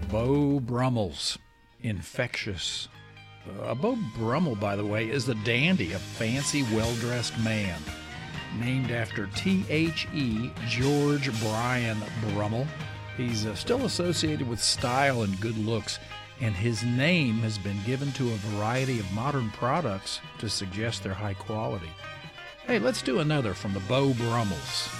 Beau Brummels, Infectious. A Beau Brummel, by the way, is the dandy, a fancy, well-dressed man. Named after T.H.E. George Bryan Brummel. He's still associated with style and good looks, and his name has been given to a variety of modern products to suggest their high quality. Hey, let's do another from the Beau Brummels.